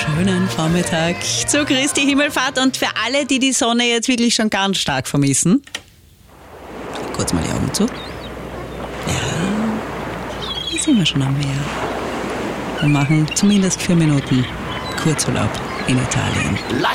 Schönen Vormittag zu Christi Himmelfahrt und für alle, die die Sonne jetzt wirklich schon ganz stark vermissen. Kurz mal die Augen zu. Ja, hier sind wir schon am Meer. Wir machen zumindest 4 Minuten Kurzurlaub in Italien.